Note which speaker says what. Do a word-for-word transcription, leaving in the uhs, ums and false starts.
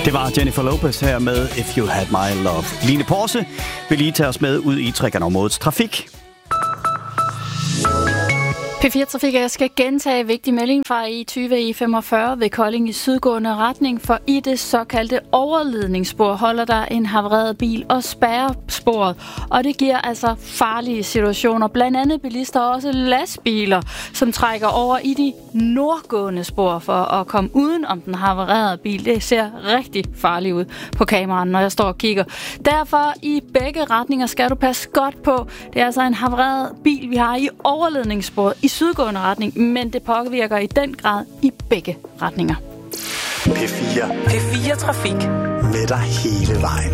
Speaker 1: Det var Jennifer Lopez her med If You Had My Love. Line Porse vil lige tage os med ud i Trekantområdets trafik.
Speaker 2: P fire Trafik, jeg skal gentage vigtig melding fra E tyve E femogfyrre ved Kolding i sydgående retning, for i det såkaldte overledningsspor holder der en havareret bil og spærrer sporet, og det giver altså farlige situationer. Blandt andet bilister og også lastbiler, som trækker over i de nordgående spor for at komme uden om den havarerede bil. Det ser rigtig farligt ud på kameraet, når jeg står og kigger. Derfor i begge retninger skal du passe godt på. Det er altså en havareret bil, vi har i overledningssporet i sydgående retning, men det påvirker i den grad i begge retninger.
Speaker 1: P fire.
Speaker 3: P fire Trafik.
Speaker 1: Med dig hele vejen.